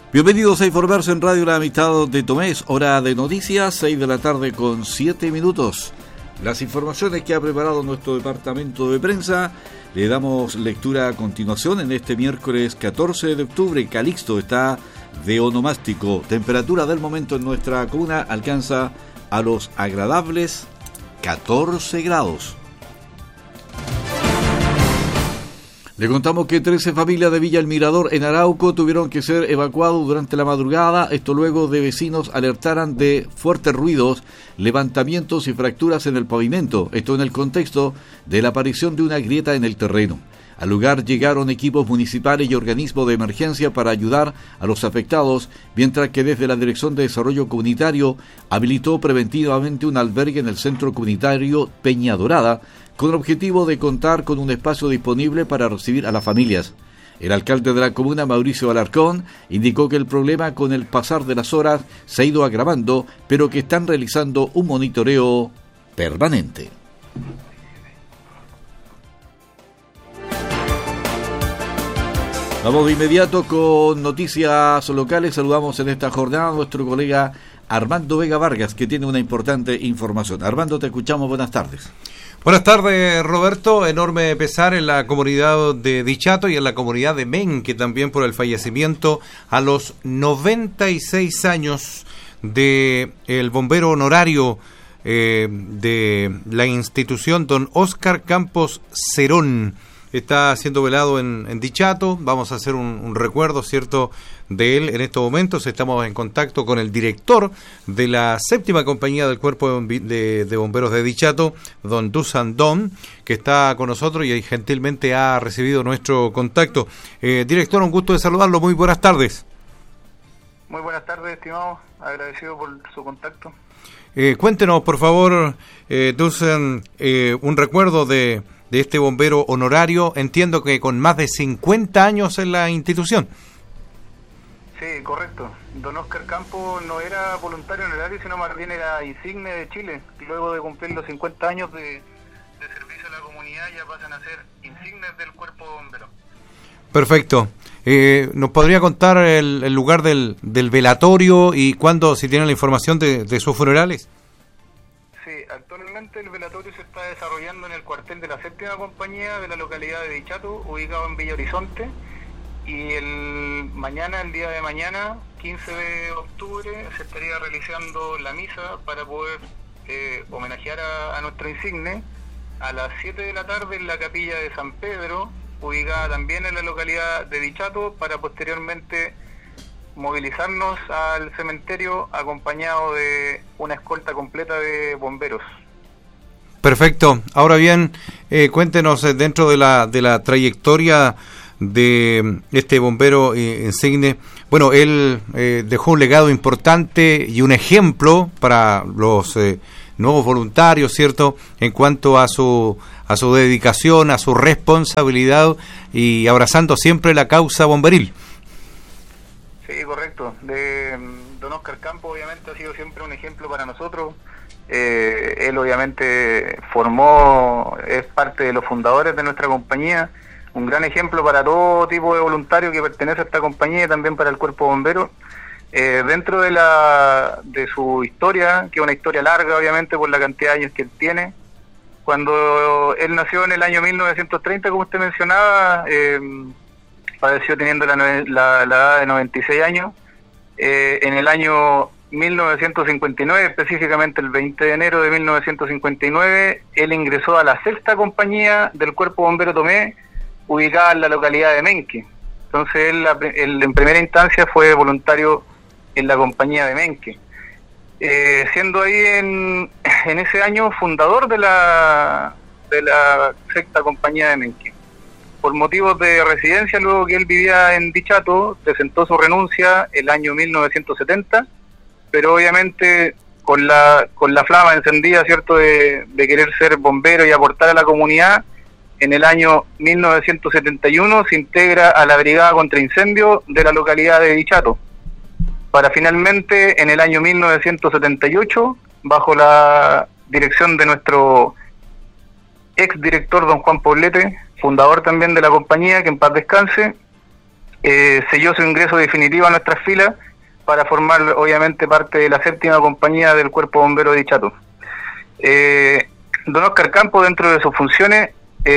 Bienvenidos a informarse en Radio La Amistad de Tomés, hora de noticias, 6 de la tarde con 7 minutos. Las informaciones que ha preparado nuestro departamento de prensa, le damos lectura a continuación en este miércoles 14 de octubre. Calixto está de onomástico. Temperatura del momento en nuestra comuna alcanza a los agradables 14 grados. Le contamos que 13 familias de Villa El Mirador en Arauco tuvieron que ser evacuados durante la madrugada, esto luego de vecinos alertaran de fuertes ruidos, levantamientos y fracturas en el pavimento, esto en el contexto de la aparición de una grieta en el terreno. Al lugar llegaron equipos municipales y organismos de emergencia para ayudar a los afectados, mientras que desde la Dirección de Desarrollo Comunitario habilitó preventivamente un albergue en el Centro Comunitario Peña Dorada, con el objetivo de contar con un espacio disponible para recibir a las familias. El alcalde de la comuna, Mauricio Alarcón, indicó que el problema con el pasar de las horas se ha ido agravando, pero que están realizando un monitoreo permanente. Vamos de inmediato con noticias locales. Saludamos en esta jornada a nuestro colega Armando Vega Vargas, que tiene una importante información. Armando, te escuchamos. Buenas tardes. Buenas tardes, Roberto. Enorme pesar en la comunidad de Dichato y en la comunidad de Menque también por el fallecimiento a los 96 años de el bombero honorario de la institución, don Óscar Campos Cerón. Está siendo velado en Dichato. Vamos a hacer un recuerdo, ¿cierto?, de él en estos momentos. Estamos en contacto con el director de la 7ª compañía del Cuerpo de Bomberos de Dichato, don Dusan Don, que está con nosotros y gentilmente ha recibido nuestro contacto. Director, un gusto de saludarlo. Muy buenas tardes. Muy buenas tardes, estimado. Agradecido por su contacto. Cuéntenos, por favor, Dusan, un recuerdo de este bombero honorario, entiendo que con más de 50 años en la institución. Sí, correcto. Don Óscar Campos no era voluntario honorario, sino más bien era insigne de Chile. Luego de cumplir los 50 años de servicio a la comunidad, ya pasan a ser insignes del cuerpo de bomberos. Perfecto. ¿Nos podría contar el lugar del velatorio y cuándo, si tienen la información de sus funerales? Sí, actualmente el velatorio se está desarrollando en el cuartel de la 7ª compañía de la localidad de Dichato, ubicado en Villa Horizonte, y el día de mañana, 15 de octubre, se estaría realizando la misa para poder homenajear a nuestro insigne a las 7 de la tarde en la capilla de San Pedro, ubicada también en la localidad de Dichato, para posteriormente movilizarnos al cementerio acompañado de una escolta completa de bomberos. Perfecto. Ahora bien, cuéntenos dentro de la trayectoria de este bombero insigne. Bueno, él dejó un legado importante y un ejemplo para los nuevos voluntarios, ¿cierto?, en cuanto a su dedicación, a su responsabilidad y abrazando siempre la causa bomberil. Sí, correcto. Don Óscar Campos obviamente ha sido siempre un ejemplo para nosotros. Él obviamente es parte de los fundadores de nuestra compañía, un gran ejemplo para todo tipo de voluntario que pertenece a esta compañía y también para el cuerpo bombero. Dentro de su historia, que es una historia larga obviamente por la cantidad de años que él tiene, cuando él nació en el año 1930, como usted mencionaba, padeció teniendo la edad de 96 años. En el año 1959, específicamente el 20 de enero de 1959, él ingresó a la 6ª compañía del Cuerpo Bombero Tomé, ubicada en la localidad de Menque. Entonces él en primera instancia fue voluntario en la compañía de Menque, siendo ahí en ese año fundador de la 6ª compañía de Menque. Por motivos de residencia, luego que él vivía en Dichato, presentó su renuncia el año 1970, pero obviamente con la flama encendida, ¿cierto?, de querer ser bombero y aportar a la comunidad, en el año 1971 se integra a la Brigada contra Incendios de la localidad de Dichato, para finalmente en el año 1978, bajo la dirección de nuestro exdirector don Juan Poblete, fundador también de la compañía, que en paz descanse, selló su ingreso definitivo a nuestras filas para formar obviamente parte de la 7ª compañía del Cuerpo Bombero de Dichato. Don Oscar Campos, dentro de sus funciones,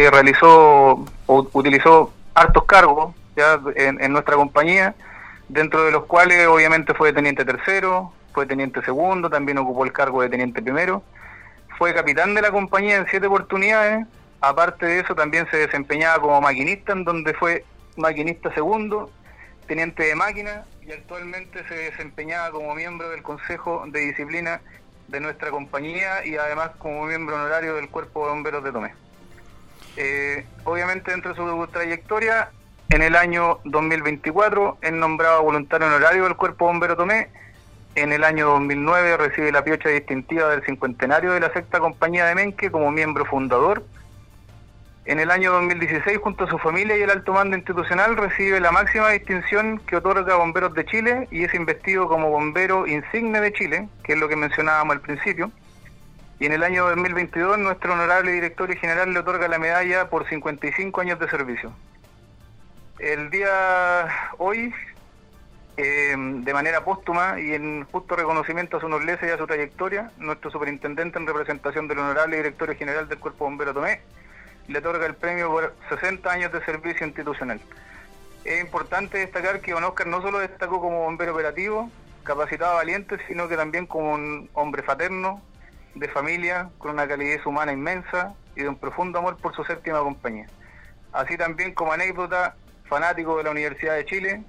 utilizó hartos cargos ya en nuestra compañía, dentro de los cuales obviamente fue teniente tercero, fue teniente segundo, también ocupó el cargo de teniente primero, fue capitán de la compañía en 7 oportunidades. Aparte de eso también se desempeñaba como maquinista, en donde fue maquinista segundo, teniente de máquina, y actualmente se desempeñaba como miembro del Consejo de Disciplina de nuestra compañía y además como miembro honorario del Cuerpo de Bomberos de Tomé. Obviamente dentro de su trayectoria, en el año 2024 es nombrado voluntario honorario del Cuerpo Bombero Tomé. En el año 2009 recibe la piocha distintiva del cincuentenario de la 6ª compañía de Menque como miembro fundador. En el año 2016, junto a su familia y el alto mando institucional, recibe la máxima distinción que otorga Bomberos de Chile y es investido como bombero insigne de Chile, que es lo que mencionábamos al principio. Y en el año 2022, nuestro honorable directorio general le otorga la medalla por 55 años de servicio. El día hoy, de manera póstuma y en justo reconocimiento a su nobleza y a su trayectoria, nuestro superintendente en representación del honorable directorio general del Cuerpo Bombero Tomé le otorga el premio por 60 años de servicio institucional. Es importante destacar que don Oscar no solo destacó como bombero operativo, capacitado, valiente, sino que también como un hombre fraterno, de familia, con una calidez humana inmensa y de un profundo amor por su 7ª compañía. Así también, como anécdota, fanático de la Universidad de Chile.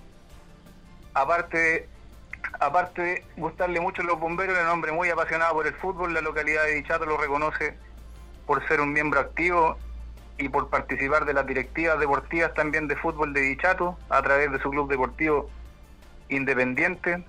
Aparte de gustarle mucho los bomberos, era un hombre muy apasionado por el fútbol. La localidad de Dichato lo reconoce por ser un miembro activo y por participar de las directivas deportivas también de fútbol de Dichato a través de su club deportivo Independiente.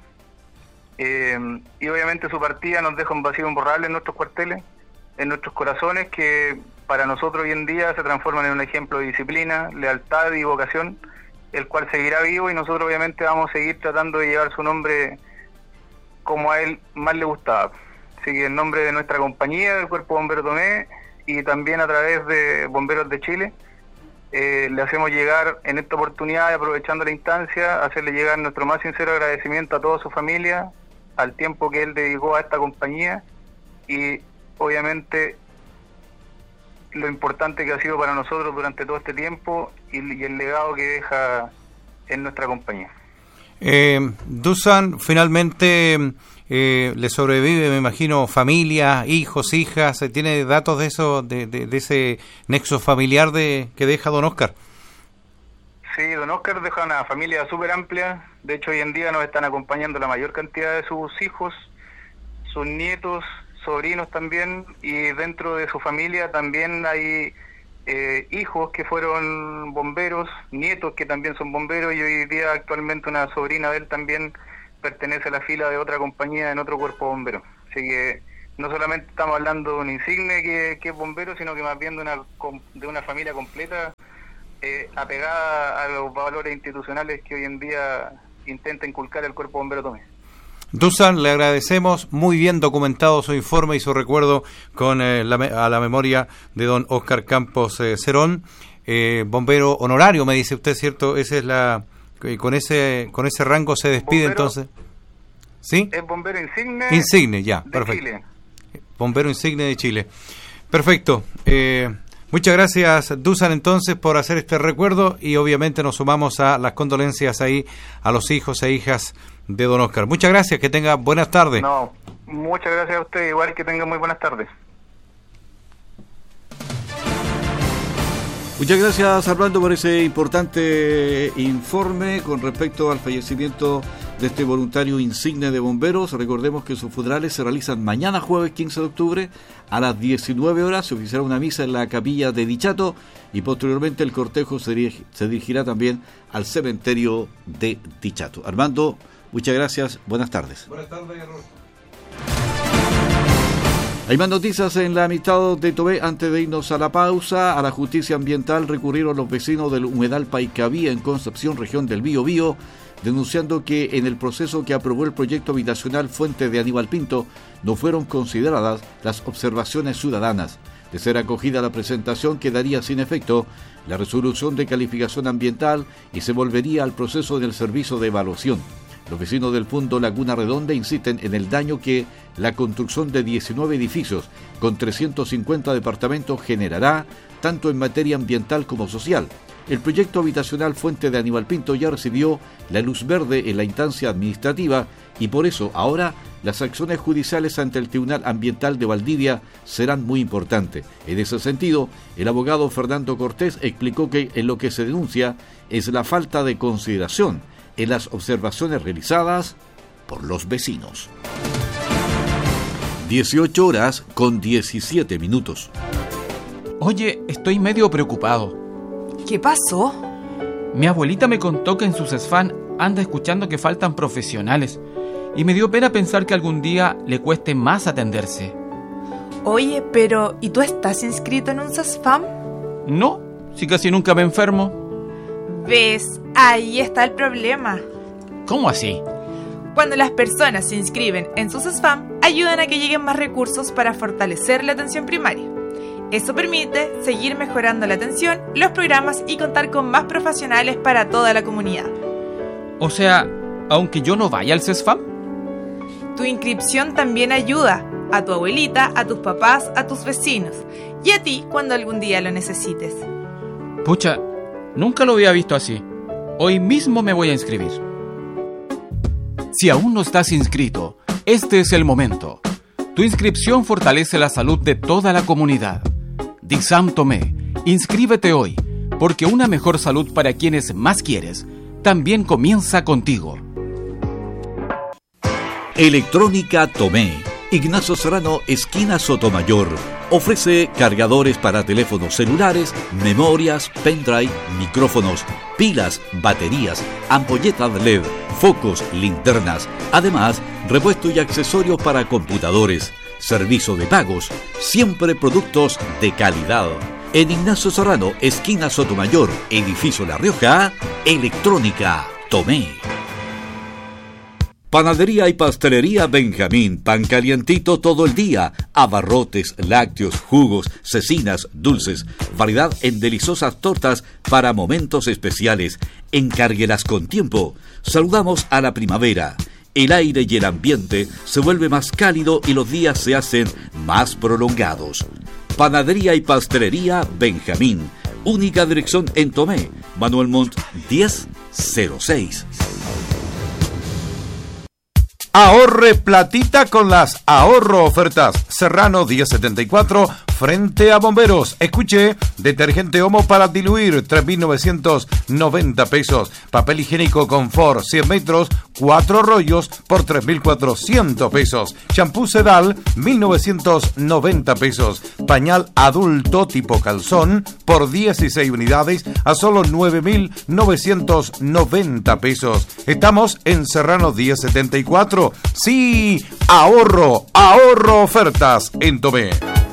Y obviamente su partida nos deja un vacío imborrable en nuestros cuarteles, en nuestros corazones, que para nosotros hoy en día se transforman en un ejemplo de disciplina, lealtad y vocación, el cual seguirá vivo, y nosotros obviamente vamos a seguir tratando de llevar su nombre como a él más le gustaba. Así que en nombre de nuestra compañía, del Cuerpo Bombero Tomé, y también a través de Bomberos de Chile, le hacemos llegar en esta oportunidad, aprovechando la instancia, hacerle llegar nuestro más sincero agradecimiento a toda su familia, al tiempo que él dedicó a esta compañía y obviamente lo importante que ha sido para nosotros durante todo este tiempo y el legado que deja en nuestra compañía. Dusan, finalmente le sobrevive, me imagino, familia, hijos, hijas. ¿Tiene datos de eso, de ese nexo familiar que deja don Oscar? Sí, don Oscar deja una familia súper amplia. De hecho, hoy en día nos están acompañando la mayor cantidad de sus hijos, sus nietos, sobrinos también, y dentro de su familia también hay hijos que fueron bomberos, nietos que también son bomberos, y hoy día actualmente una sobrina de él también pertenece a la fila de otra compañía en otro cuerpo bombero. Así que no solamente estamos hablando de un insigne que es bombero, sino que más bien de una familia completa apegada a los valores institucionales que hoy en día intenta inculcar el Cuerpo Bombero Tomé. Dusan, le agradecemos, muy bien documentado su informe y su recuerdo con a la memoria de don Oscar Campos Cerón, bombero honorario, me dice usted, ¿cierto? Esa es con ese rango se despide, bombero, entonces. ¿Sí? Es bombero insigne. Insigne, ya, perfecto. Chile. Bombero insigne de Chile. Perfecto. Muchas gracias, Dusan, entonces, por hacer este recuerdo, y obviamente nos sumamos a las condolencias ahí a los hijos e hijas de don Oscar. Muchas gracias, que tenga buenas tardes. No, muchas gracias a usted, igual que tenga muy buenas tardes. Muchas gracias, Armando, por ese importante informe con respecto al fallecimiento de este voluntario insigne de bomberos. Recordemos que sus funerales se realizan mañana, jueves 15 de octubre, a las 19 horas. Se oficiará una misa en la capilla de Dichato y posteriormente el cortejo se dirigirá también al cementerio de Dichato. Armando, muchas gracias, buenas tardes. Buenas tardes, Roberto. Hay más noticias en la mitad de Tomé. Antes de irnos a la pausa, a la justicia ambiental recurrieron los vecinos del humedal Paicavía en Concepción, región del Biobío, denunciando que en el proceso que aprobó el proyecto habitacional Fuente de Aníbal Pinto no fueron consideradas las observaciones ciudadanas. De ser acogida la presentación, quedaría sin efecto la resolución de calificación ambiental y se volvería al proceso del servicio de evaluación. Los vecinos del Fundo Laguna Redonda insisten en el daño que la construcción de 19 edificios con 350 departamentos generará, tanto en materia ambiental como social. El proyecto habitacional Fuente de Aníbal Pinto ya recibió la luz verde en la instancia administrativa y por eso ahora las acciones judiciales ante el Tribunal Ambiental de Valdivia serán muy importantes. En ese sentido, el abogado Fernando Cortés explicó que en lo que se denuncia es la falta de consideración en las observaciones realizadas por los vecinos. 18 horas con 17 minutos. Oye, estoy medio preocupado. ¿Qué pasó? Mi abuelita me contó que en su CESFAM anda escuchando que faltan profesionales y me dio pena pensar que algún día le cueste más atenderse. Oye, pero ¿y tú estás inscrito en un CESFAM? No, si casi nunca me enfermo. ¿Ves? Ahí está el problema. ¿Cómo así? Cuando las personas se inscriben en su CESFAM, ayudan a que lleguen más recursos para fortalecer la atención primaria. Eso permite seguir mejorando la atención, los programas y contar con más profesionales para toda la comunidad. O sea, aunque yo no vaya al CESFAM. Tu inscripción también ayuda a tu abuelita, a tus papás, a tus vecinos y a ti cuando algún día lo necesites. Pucha, nunca lo había visto así. Hoy mismo me voy a inscribir. Si aún no estás inscrito, este es el momento. Tu inscripción fortalece la salud de toda la comunidad. DISAM Tomé, inscríbete hoy, porque una mejor salud para quienes más quieres también comienza contigo. Electrónica Tomé, Ignacio Serrano, esquina Sotomayor. Ofrece cargadores para teléfonos celulares, memorias, pendrive, micrófonos, pilas, baterías, ampolletas LED, focos, linternas. Además, repuesto y accesorios para computadores. Servicio de pagos, siempre productos de calidad. En Ignacio Serrano, esquina Sotomayor, edificio La Rioja, Electrónica Tomé. Panadería y pastelería Benjamín, pan calientito todo el día, abarrotes, lácteos, jugos, cecinas, dulces, variedad en deliciosas tortas para momentos especiales. Encárguelas con tiempo. Saludamos a la primavera. El aire y el ambiente se vuelve más cálido y los días se hacen más prolongados. Panadería y pastelería Benjamín, única dirección en Tomé, Manuel Montt 1006. Ahorre platita con las ahorro ofertas. Serrano 1074 frente a Bomberos. Escuche, detergente Omo para diluir 3.990 pesos. Papel higiénico Confort 100 metros, 4 rollos por 3.400 pesos. Champú Sedal 1.990 pesos. Pañal adulto tipo calzón por 16 unidades a solo 9.990 pesos. Estamos en Serrano 1074. Sí, ahorro ofertas en Tomé.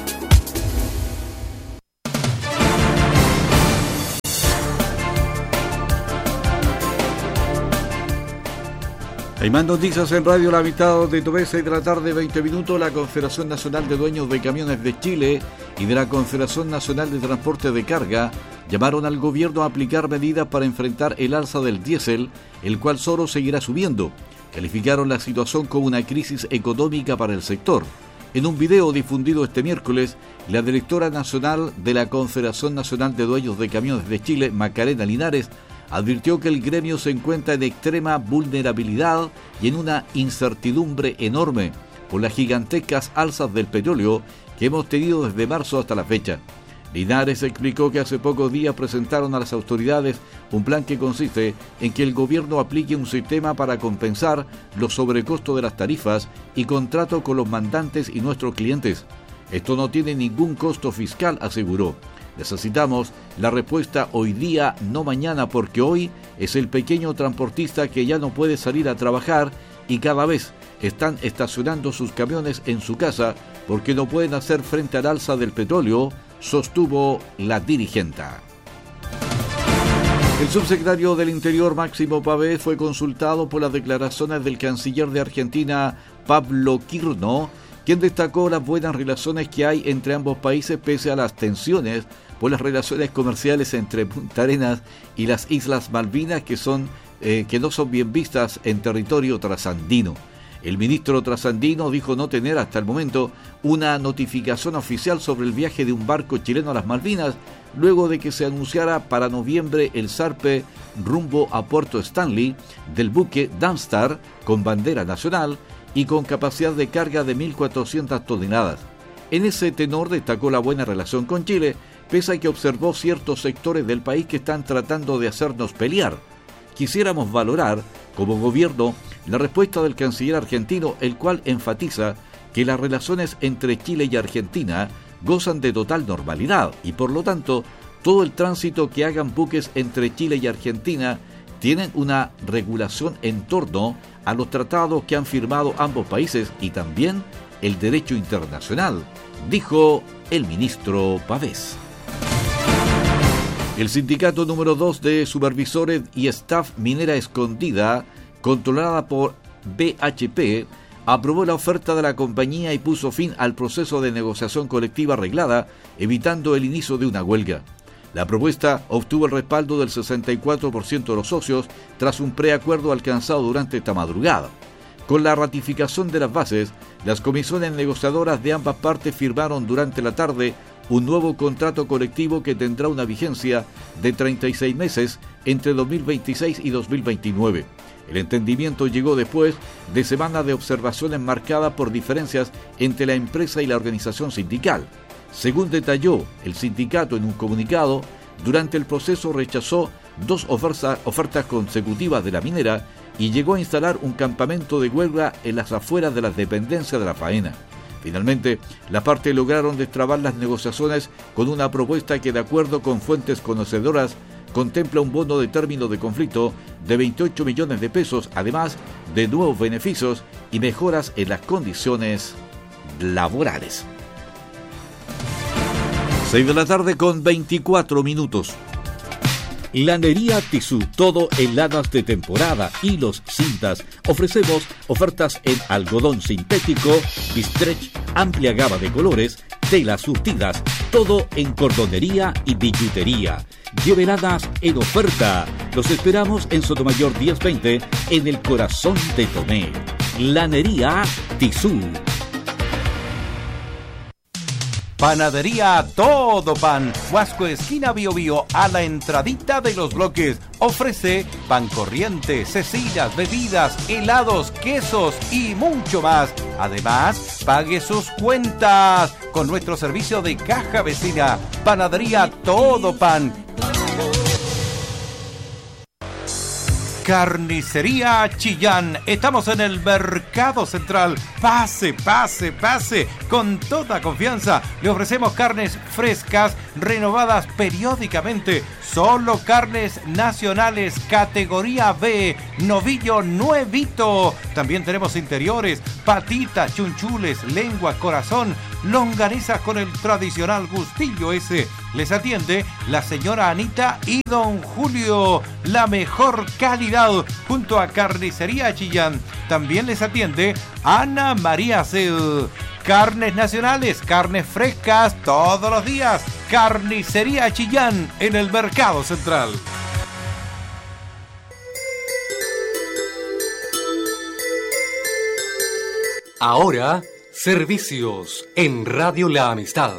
Hay más noticias en Radio La Mitad de Tomé, 6 de la tarde, 20 minutos. La Confederación Nacional de Dueños de Camiones de Chile y de la Confederación Nacional de Transporte de Carga llamaron al gobierno a aplicar medidas para enfrentar el alza del diésel, el cual solo seguirá subiendo. Calificaron la situación como una crisis económica para el sector. En un video difundido este miércoles, la directora nacional de la Confederación Nacional de Dueños de Camiones de Chile, Macarena Linares, advirtió que el gremio se encuentra en extrema vulnerabilidad y en una incertidumbre enorme por las gigantescas alzas del petróleo que hemos tenido desde marzo hasta la fecha. Linares explicó que hace pocos días presentaron a las autoridades un plan que consiste en que el gobierno aplique un sistema para compensar los sobrecostos de las tarifas y contrato con los mandantes y nuestros clientes. Esto no tiene ningún costo fiscal, aseguró. Necesitamos la respuesta hoy día, no mañana, porque hoy es el pequeño transportista que ya no puede salir a trabajar y cada vez están estacionando sus camiones en su casa porque no pueden hacer frente al alza del petróleo, sostuvo la dirigenta. El subsecretario del Interior, Máximo Pavés, fue consultado por las declaraciones del canciller de Argentina, Pablo Quirno, quien destacó las buenas relaciones que hay entre ambos países pese a las tensiones por las relaciones comerciales entre Punta Arenas y las Islas Malvinas que no son bien vistas en territorio trasandino. El ministro trasandino dijo no tener hasta el momento una notificación oficial sobre el viaje de un barco chileno a las Malvinas, luego de que se anunciara para noviembre el zarpe rumbo a Puerto Stanley del buque Danstar con bandera nacional y con capacidad de carga de 1.400 toneladas. En ese tenor destacó la buena relación con Chile, pese a que observó ciertos sectores del país que están tratando de hacernos pelear. Quisiéramos valorar, como gobierno, la respuesta del canciller argentino, el cual enfatiza que las relaciones entre Chile y Argentina gozan de total normalidad y, por lo tanto, todo el tránsito que hagan buques entre Chile y Argentina tienen una regulación en torno a los tratados que han firmado ambos países y también el derecho internacional, dijo el ministro Pavés. El sindicato número 2 de supervisores y staff Minera Escondida, controlada por BHP, aprobó la oferta de la compañía y puso fin al proceso de negociación colectiva arreglada, evitando el inicio de una huelga. La propuesta obtuvo el respaldo del 64% de los socios tras un preacuerdo alcanzado durante esta madrugada. Con la ratificación de las bases, las comisiones negociadoras de ambas partes firmaron durante la tarde un nuevo contrato colectivo que tendrá una vigencia de 36 meses entre 2026 y 2029. El entendimiento llegó después de semanas de observaciones marcadas por diferencias entre la empresa y la organización sindical. Según detalló el sindicato en un comunicado, durante el proceso rechazó 2 ofertas consecutivas de la minera y llegó a instalar un campamento de huelga en las afueras de las dependencias de la faena. Finalmente, las partes lograron destrabar las negociaciones con una propuesta que, de acuerdo con fuentes conocedoras, contempla un bono de término de conflicto de 28 millones de pesos, además de nuevos beneficios y mejoras en las condiciones laborales. 6 de la tarde con 24 minutos. Lanería Tissú, todo en lanas de temporada, hilos, cintas. Ofrecemos ofertas en algodón sintético, stretch, amplia gama de colores, telas surtidas, todo en cordonería y billutería. Lleveladas en oferta. Los esperamos en Sotomayor 1020, en el corazón de Tomé. Lanería Tissú. Panadería Todo Pan, Huasco esquina Bio Bio, a la entradita de los bloques. Ofrece pan corriente, cecinas, bebidas, helados, quesos y mucho más. Además, pague sus cuentas con nuestro servicio de caja vecina. Panadería Todo Pan. Carnicería Chillán. Estamos en el Mercado Central. Pase, pase, pase. Con toda confianza le ofrecemos carnes frescas, renovadas periódicamente. Solo carnes nacionales, categoría B, novillo nuevito. También tenemos interiores, patitas, chunchules, lengua, corazón, longanizas con el tradicional gustillo ese. Les atiende la señora Anita y don Julio. La mejor calidad junto a Carnicería Chillán. También les atiende Ana María Ced. Carnes nacionales, carnes frescas todos los días. Carnicería Chillán en el Mercado Central. Ahora, servicios en Radio La Amistad.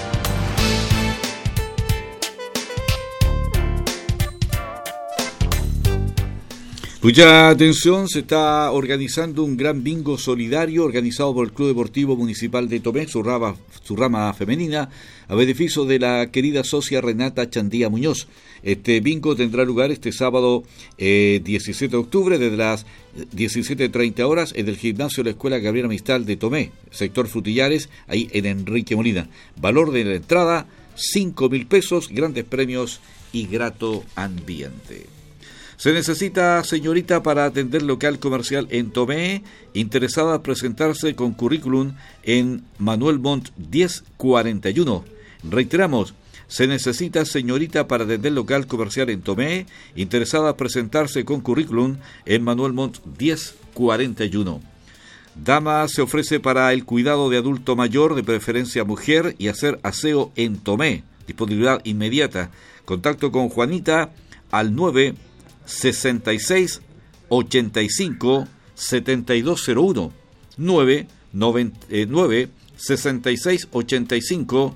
Mucha atención, se está organizando un gran bingo solidario organizado por el Club Deportivo Municipal de Tomé, su rama femenina, a beneficio de la querida socia Renata Chandía Muñoz. Este bingo tendrá lugar este sábado 17 de octubre desde las 17:30 horas en el gimnasio de la Escuela Gabriela Mistral de Tomé, sector Frutillares, ahí en Enrique Molina. Valor de la entrada, 5.000 pesos, grandes premios y grato ambiente. Se necesita señorita para atender local comercial en Tomé, interesada en presentarse con currículum en Manuel Montt 1041. Reiteramos, se necesita señorita para atender local comercial en Tomé, interesada en presentarse con currículum en Manuel Montt 1041. Dama se ofrece para el cuidado de adulto mayor, de preferencia mujer, y hacer aseo en Tomé. Disponibilidad inmediata. Contacto con Juanita al 966 85 7201. 966 85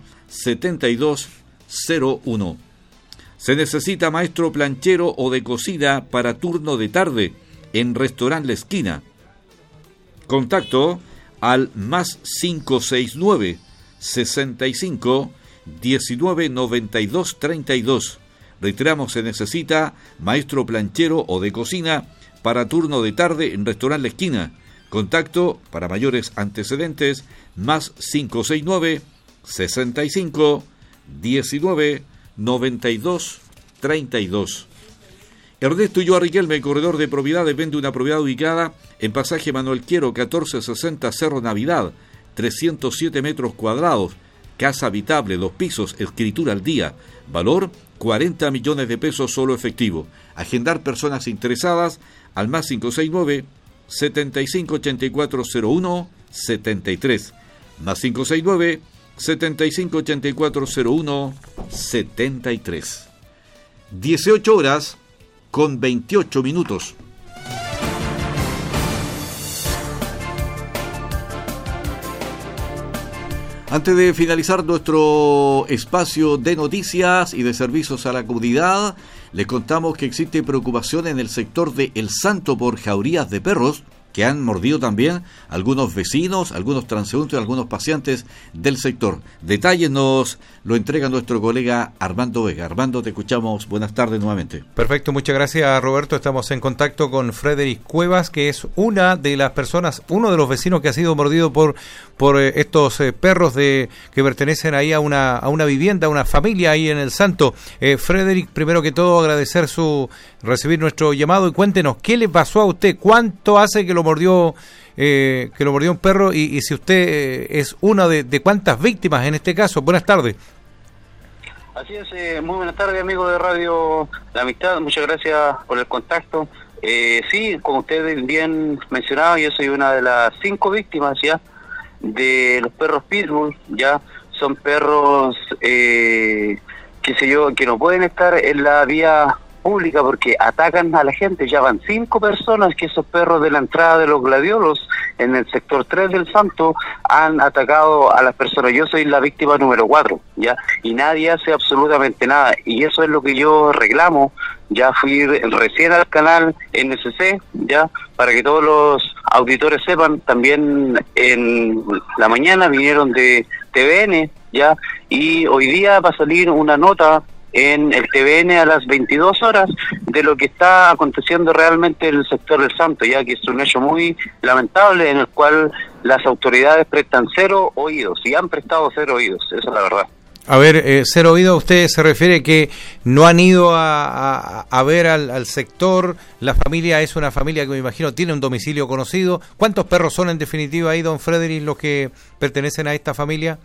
7201. Se necesita maestro planchero o de cocina para turno de tarde en Restaurant La Esquina. Contacto al más 569 65 19 92 32. Reiteramos, se necesita maestro planchero o de cocina para turno de tarde en Restaurant La Esquina. Contacto para mayores antecedentes más 569 65 19 92 32. Ernesto Ulloa Riquelme, corredor de propiedades, vende una propiedad ubicada en Pasaje Manuel Quiero, 1460 Cerro Navidad, 307 metros cuadrados, casa habitable, 2 pisos, escritura al día, valor 40 millones de pesos solo efectivo. Agendar personas interesadas al más 569 758401 73, más 569 758401 73. 18 horas con 28 minutos. Antes de finalizar nuestro espacio de noticias y de servicios a la comunidad, les contamos que existe preocupación en el sector de El Santo por jaurías de perros que han mordido también algunos vecinos, algunos transeúntes, algunos paseantes del sector. Detalles nos lo entrega nuestro colega Armando Vega. Armando, te escuchamos. Buenas tardes nuevamente. Perfecto, muchas gracias, Roberto. Estamos en contacto con Frederick Cuevas, que es una de las personas, uno de los vecinos que ha sido mordido por estos perros que pertenecen ahí a una vivienda, a una familia ahí en El Santo. Frederick, primero que todo agradecer recibir nuestro llamado y cuéntenos qué le pasó a usted, cuánto hace que lo mordió un perro y si usted es una de cuántas víctimas en este caso. Buenas tardes. Así es, muy buenas tardes, amigos de Radio La Amistad, muchas gracias por el contacto. Sí, como usted bien mencionaba, yo soy una de las 5 víctimas ya de los perros Pitbull. Ya son perros que no pueden estar en la vía pública porque atacan a la gente. Ya van 5 personas que esos perros de la entrada de los Gladiolos en el sector 3 del Santo han atacado a las personas. Yo soy la víctima número 4, ya, y nadie hace absolutamente nada, y eso es lo que yo reclamo. Ya fui recién al canal NSC, ya, para que todos los auditores sepan. También en la mañana vinieron de TVN, ya, y hoy día va a salir una nota en el TVN a las 22 horas de lo que está aconteciendo realmente en el sector del Santo, ya que es un hecho muy lamentable en el cual las autoridades prestan 0 oídos, y han prestado 0 oídos, esa es la verdad. A ver, 0 oídos, usted se refiere que no han ido a ver al sector. La familia es una familia que me imagino tiene un domicilio conocido. ¿Cuántos perros son en definitiva ahí, don Frederick, los que pertenecen a esta familia?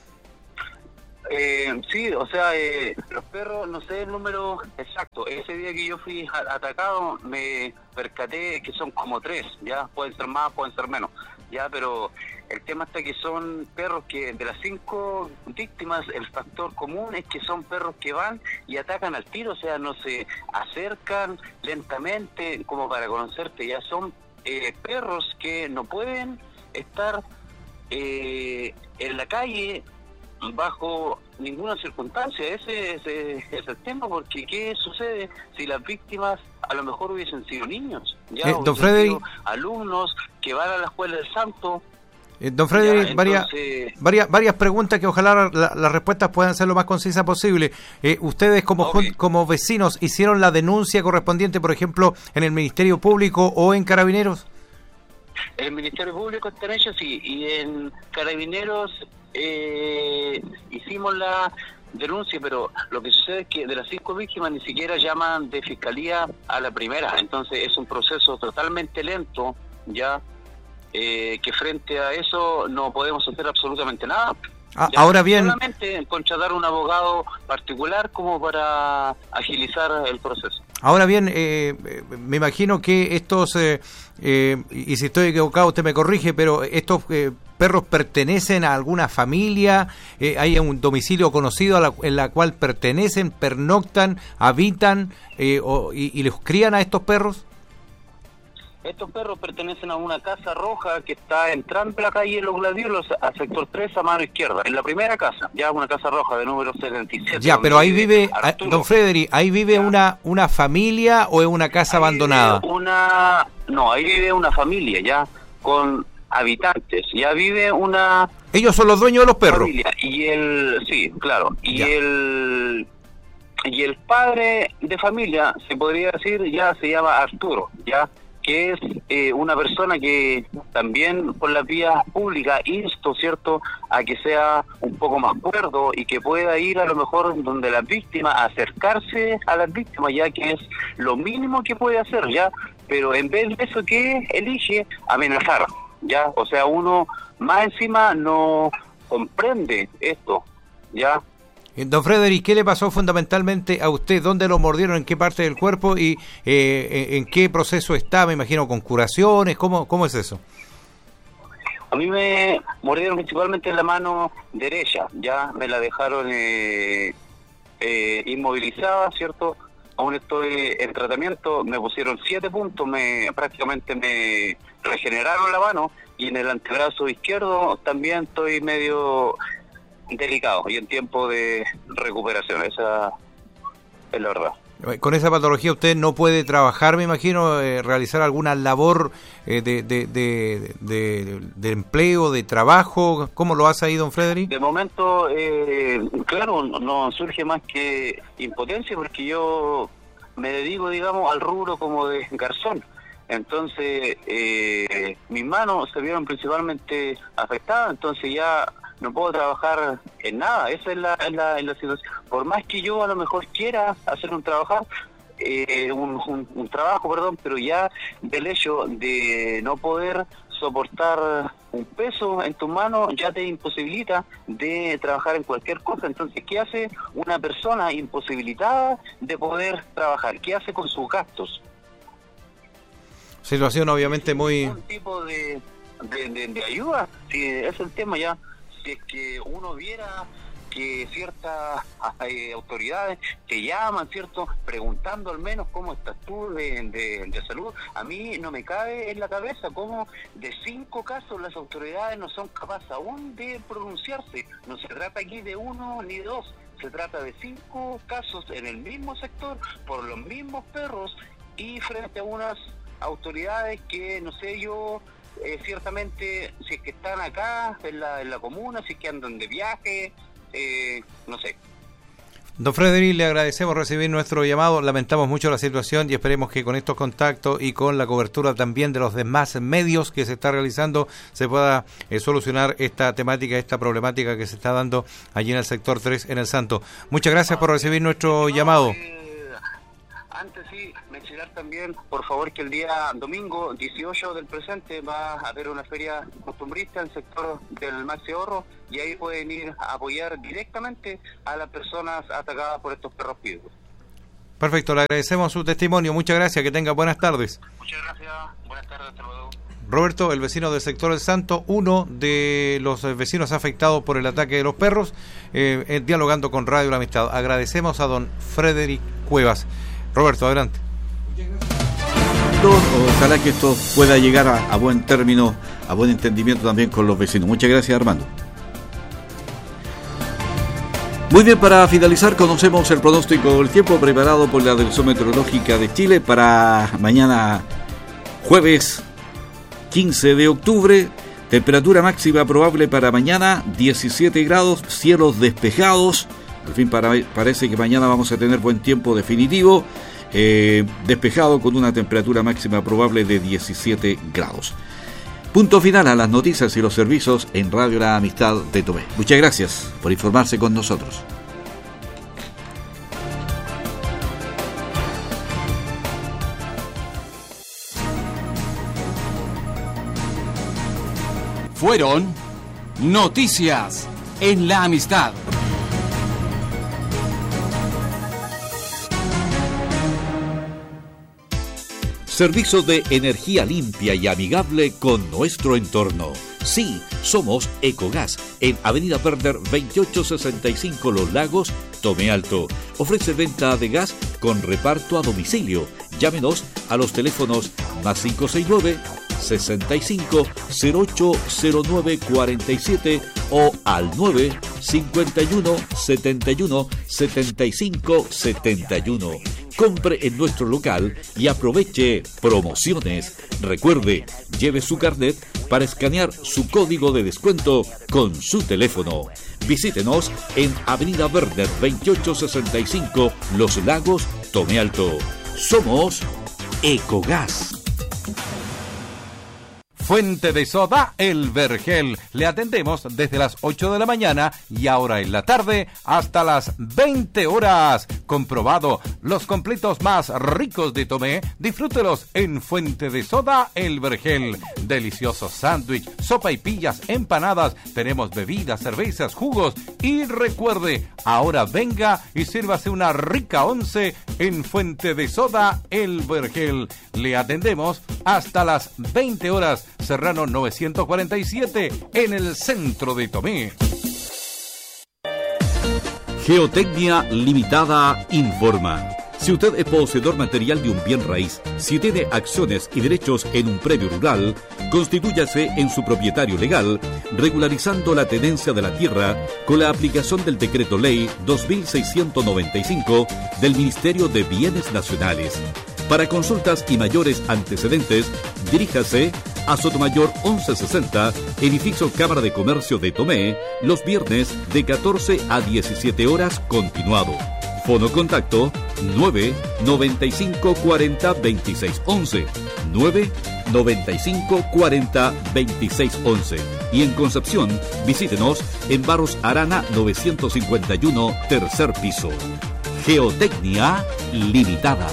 Sí, o sea, los perros, no sé el número exacto. Ese día que yo fui atacado me percaté que son como 3, ya, pueden ser más, pueden ser menos, ya, pero el tema está que son perros que de las 5 víctimas el factor común es que son perros que van y atacan al tiro, o sea, no se acercan lentamente como para conocerte, ya son perros que no pueden estar en la calle bajo ninguna circunstancia. Ese es el tema, porque ¿qué sucede si las víctimas a lo mejor hubiesen sido niños? Ya, don Frederick, alumnos que van a la escuela del Santo. Don Frederick, varias preguntas que ojalá las respuestas puedan ser lo más concisas posible. ¿Ustedes como vecinos hicieron la denuncia correspondiente, por ejemplo, en el Ministerio Público o en Carabineros? El Ministerio Público está en ello, sí, y en Carabineros hicimos la denuncia, pero lo que sucede es que de las 5 víctimas ni siquiera llaman de fiscalía a la primera, entonces es un proceso totalmente lento, ya, que frente a eso no podemos hacer absolutamente nada. Ahora bien, solamente contratar un abogado particular como para agilizar el proceso. Ahora bien, me imagino que estos, y si estoy equivocado usted me corrige, pero estos perros pertenecen a alguna familia, hay un domicilio conocido en la cual pertenecen, pernoctan, habitan y los crían a estos perros. Estos perros pertenecen a una casa roja que está entrando a la calle Los Gladiolos, al sector 3, a mano izquierda, en la primera casa, ya una casa roja de número 77. Ya, pero ahí vive, don Frederick, ¿ahí vive una familia o es una casa abandonada? No, ahí vive una familia, ya, con habitantes, ya vive una... Ellos son los dueños de los perros. Familia, sí, claro, y el padre de familia, se podría decir, ya se llama Arturo, ya, que es una persona que también por las vías públicas insto, ¿cierto?, a que sea un poco más cuerdo y que pueda ir a lo mejor donde las víctimas, acercarse a las víctimas, ya que es lo mínimo que puede hacer, ya, pero en vez de eso que elige amenazar, ya, o sea, uno más encima no comprende esto, ya. Don Frederick, ¿qué le pasó fundamentalmente a usted? ¿Dónde lo mordieron? ¿En qué parte del cuerpo? ¿Y en qué proceso está? Me imagino con curaciones. ¿Cómo es eso? A mí me mordieron principalmente en la mano derecha. Ya me la dejaron inmovilizada, ¿cierto? Aún estoy en tratamiento. Me pusieron 7 puntos. Prácticamente me regeneraron la mano. Y en el antebrazo izquierdo también estoy medio... delicado y en tiempo de recuperación, esa es la verdad. Con esa patología usted no puede trabajar, me imagino, realizar alguna labor de empleo, de trabajo. ¿Cómo lo hace ahí, don Frederick? De momento, claro, no surge más que impotencia, porque yo me dedico, digamos, al rubro como de garzón. Entonces, mis manos se vieron principalmente afectadas, entonces ya no puedo trabajar en nada. Esa es la situación. Por más que yo a lo mejor quiera hacer un trabajo, pero ya del hecho de no poder soportar un peso en tus manos ya te imposibilita de trabajar en cualquier cosa. Entonces, ¿qué hace una persona imposibilitada de poder trabajar? ¿Qué hace con sus gastos? Situación obviamente muy... ¿Un tipo de ayuda? Si es el tema ya. Si es que uno viera que ciertas autoridades te llaman, ¿cierto?, preguntando al menos cómo estás tú de salud, a mí no me cabe en la cabeza cómo de 5 casos las autoridades no son capaces aún de pronunciarse. No se trata aquí de 1 ni de 2, se trata de 5 casos en el mismo sector, por los mismos perros, y frente a unas autoridades que, no sé yo... ciertamente, si es que están acá en la comuna, si es que andan de viaje, no sé. Don Frederick, le agradecemos recibir nuestro llamado, lamentamos mucho la situación y esperemos que con estos contactos y con la cobertura también de los demás medios que se está realizando se pueda solucionar esta temática, esta problemática que se está dando allí en el sector 3 en El Santo. Muchas gracias por recibir nuestro llamado. Antes sí, mencionar también, por favor, que el día domingo 18 del presente va a haber una feria costumbrista en el sector del Maxi Ahorro, y ahí pueden ir a apoyar directamente a las personas atacadas por estos perros piedros. Perfecto, le agradecemos su testimonio, muchas gracias, que tenga buenas tardes. Muchas gracias, buenas tardes, hasta luego. Roberto, el vecino del sector del Santo, uno de los vecinos afectados por el ataque de los perros, dialogando con Radio La Amistad. Agradecemos a don Frederick Cuevas. Roberto, adelante. Ojalá que esto pueda llegar a buen término, a buen entendimiento también con los vecinos. Muchas gracias, Armando. Muy bien, para finalizar conocemos el pronóstico del tiempo preparado por la Dirección Meteorológica de Chile para mañana jueves 15 de octubre. Temperatura máxima probable para mañana 17 grados, cielos despejados. Al fin parece que mañana vamos a tener buen tiempo definitivo, despejado con una temperatura máxima probable de 17 grados. Punto final a las noticias y los servicios en Radio La Amistad de Tomé. Muchas gracias por informarse con nosotros. Fueron noticias en La Amistad. Servicios de energía limpia y amigable con nuestro entorno. Sí, somos Ecogas, en Avenida Werner 2865 Los Lagos, Tomé Alto. Ofrece venta de gas con reparto a domicilio. Llámenos a los teléfonos +569 65 0809 47 o al 951 71 75 71. Compre en nuestro local y aproveche promociones. Recuerde, lleve su carnet para escanear su código de descuento con su teléfono. Visítenos en Avenida Werner 2865 Los Lagos, Tomé Alto. Somos Ecogas. Fuente de Soda El Vergel. Le atendemos desde las 8 de la mañana y ahora en la tarde hasta las 20 horas. Comprobado, los completos más ricos de Tomé, disfrútelos en Fuente de Soda El Vergel. Deliciosos sándwich, sopa y pillas, empanadas. Tenemos bebidas, cervezas, jugos. Y recuerde, ahora venga y sírvase una rica once en Fuente de Soda El Vergel. Le atendemos hasta las 20 horas. Serrano 947 en el centro de Tomé. Geotecnia Limitada informa. Si usted es poseedor material de un bien raíz, si tiene acciones y derechos en un predio rural, constitúyase en su propietario legal, regularizando la tenencia de la tierra con la aplicación del Decreto Ley 2695 del Ministerio de Bienes Nacionales. Para consultas y mayores antecedentes, diríjase a Sotomayor 1160, edificio Cámara de Comercio de Tomé, los viernes de 14 a 17 horas continuado. Fono contacto 995 40 26 11, 995 40 26 11. Y en Concepción, visítenos en Barros Arana 951, tercer piso. Geotecnia Limitada.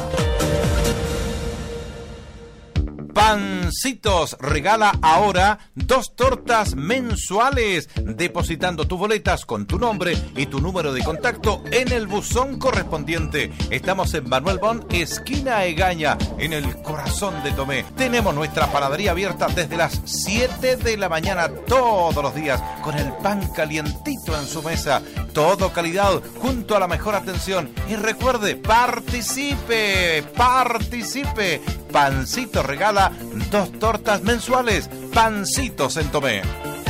Pancitos regala ahora 2 tortas mensuales, depositando tus boletas con tu nombre y tu número de contacto en el buzón correspondiente. Estamos en Manuel Bon, esquina Egaña, en el corazón de Tomé. Tenemos nuestra panadería abierta desde las 7 de la mañana todos los días, con el pan calientito en su mesa. Todo calidad junto a la mejor atención. Y recuerde, participe. Pancito regala 2 tortas mensuales. Pancitos en Tomé.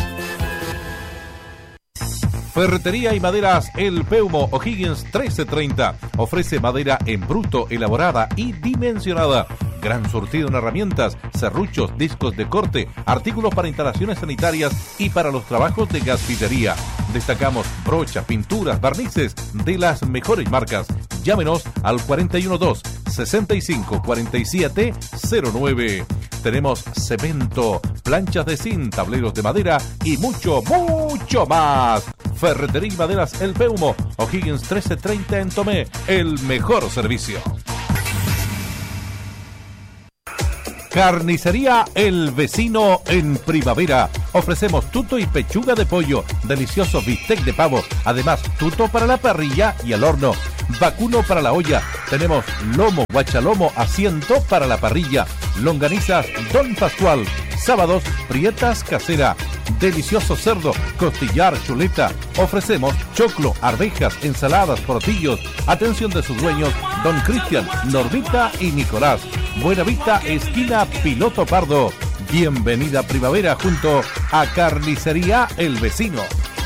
Ferretería y Maderas El Peumo, O'Higgins 1330. Ofrece madera en bruto, elaborada y dimensionada. Gran surtido en herramientas, serruchos, discos de corte, artículos para instalaciones sanitarias y para los trabajos de gasfitería. Destacamos brochas, pinturas, barnices de las mejores marcas. Llámenos al 412-654709. Tenemos cemento, planchas de zinc, tableros de madera y mucho más. Ferretería y Maderas El Peumo, O'Higgins 1330 en Tomé. El mejor servicio. Carnicería El Vecino en Primavera. Ofrecemos tuto y pechuga de pollo, delicioso bistec de pavo, además tuto para la parrilla y al horno, vacuno para la olla. Tenemos lomo, guachalomo, asiento para la parrilla, longanizas Don Pascual, sábados prietas casera, delicioso cerdo, costillar, chuleta. Ofrecemos choclo, arvejas, ensaladas, portillos. Atención de sus dueños, Don Cristian, Normita y Nicolás. Buena Vista, esquina Piloto Pardo. Bienvenida Primavera junto a Carnicería El Vecino.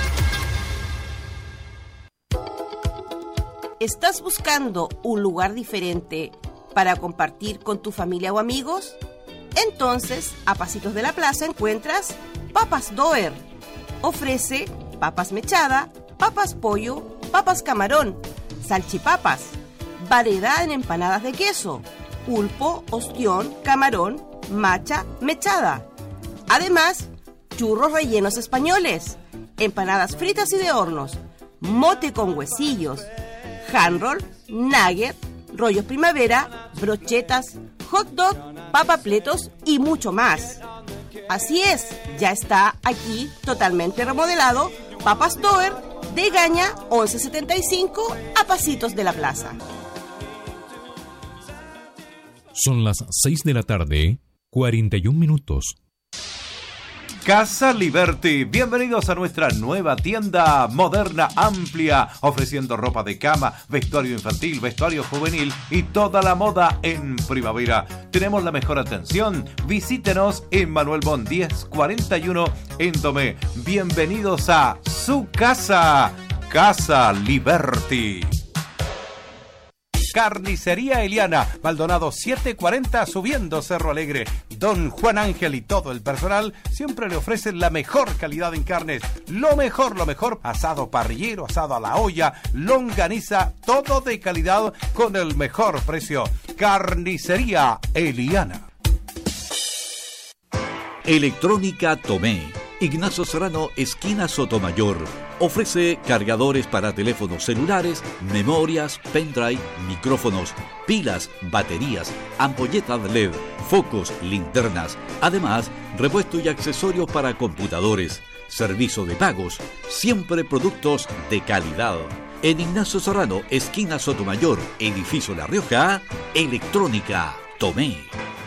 ¿Estás buscando un lugar diferente para compartir con tu familia o amigos? Entonces, a pasitos de la plaza encuentras Papas Doer. Ofrece papas mechada, papas pollo, papas camarón, salchipapas, variedad en empanadas de queso, pulpo, ostión, camarón, macha, mechada. Además, churros rellenos españoles, empanadas fritas y de hornos, mote con huesillos, handroll, nugget, rollos primavera, brochetas, hot dog, papapletos y mucho más. Así es, ya está aquí totalmente remodelado Papas Doer de Gaña 1175 a pasitos de la plaza. Son las 6 de la tarde, 41 minutos. Casa Liberty, bienvenidos a nuestra nueva tienda moderna, amplia, ofreciendo ropa de cama, vestuario infantil, vestuario juvenil y toda la moda en primavera. Tenemos la mejor atención, visítenos en Manuel Bon 1041 en Tomé. Bienvenidos a su casa, Casa Liberty. Carnicería Eliana, Maldonado 740, subiendo Cerro Alegre. Don Juan Ángel y todo el personal siempre le ofrecen la mejor calidad en carnes. Lo mejor, asado parrillero, asado a la olla, longaniza, todo de calidad con el mejor precio. Carnicería Eliana. Electrónica Tomé. Ignacio Serrano, esquina Sotomayor. Ofrece cargadores para teléfonos celulares, memorias, pendrive, micrófonos, pilas, baterías, ampolletas LED, focos, linternas. Además, repuesto y accesorios para computadores. Servicio de pagos. Siempre productos de calidad. En Ignacio Serrano, esquina Sotomayor, edificio La Rioja, Electrónica Tomé.